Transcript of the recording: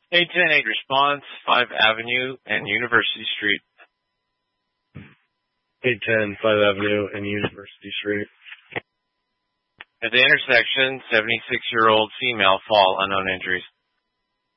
810-8 response, 5 Avenue and University Street. 810, 5 Avenue and University Street. At the intersection, 76-year-old female fall, unknown injuries.